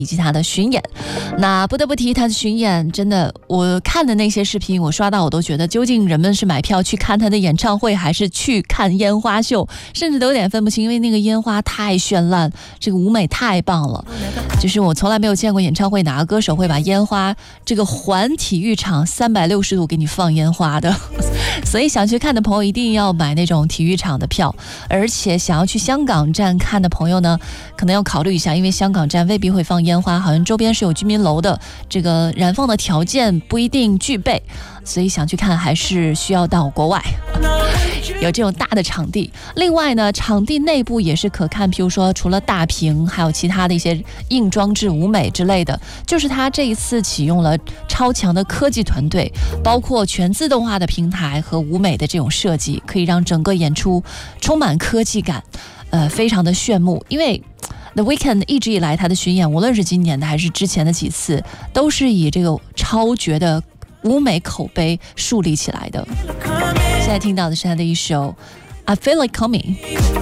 以及他的巡演。那不得不提他的巡演，真的我看的那些视频，我刷到我都觉得，究竟人们是买票去看他的演唱会，还是去看烟花秀，甚至都有点分不清，因为那个烟花太绚烂，这个舞美太棒了，就是我从来没有见过演唱会哪个歌手会把烟花这个环体育场360度给你放烟花的。所以想去看的朋友一定要买那种体育场的票，而且想要去香港站看的朋友呢，可能要考虑一下，因为香港站未必会放烟花，好像周边是有居民楼的，这个燃放的条件不一定具备，所以想去看还是需要到国外有这种大的场地。另外呢，场地内部也是可看，譬如说除了大屏，还有其他的一些硬装置、舞美之类的，就是它这一次启用了超强的科技团队，包括全自动化的平台和舞美的这种设计，可以让整个演出充满科技感，非常的炫目。因为The Weeknd 一直以来他的巡演，无论是今年的还是之前的几次，都是以这个超绝的舞美口碑树立起来的。现在听到的是他的一首 I Feel Like Coming。